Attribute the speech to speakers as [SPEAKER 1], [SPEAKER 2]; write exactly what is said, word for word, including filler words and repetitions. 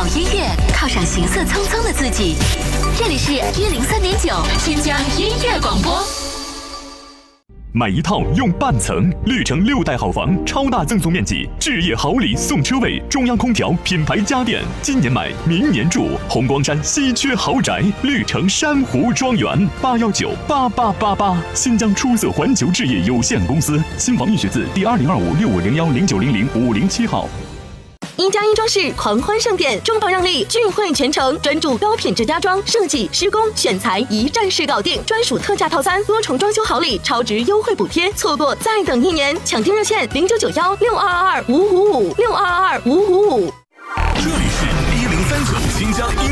[SPEAKER 1] 好音乐，犒赏行色匆匆的自己。这里是一零三点九新疆音乐广播。
[SPEAKER 2] 买一套用半层，绿城六代好房，超大赠送面积，置业好礼送车位，中央空调，品牌家电，今年买，明年住。红光山稀缺豪宅，绿城珊瑚庄园，八幺九八八八八。新疆出色环球置业有限公司，新房预选字第二零二五六五零幺零九零零五零七号。
[SPEAKER 3] 一加一装饰狂欢盛典，中保让利，钜惠全程，专注高品质家装设计、施工、选材，一站式搞定，专属特价套餐，多重装修好礼，超值优惠补贴，错过再等一年，抢订热线零九九幺六二二二五五五六二二二五五五。
[SPEAKER 4] 这里是一零三九新疆音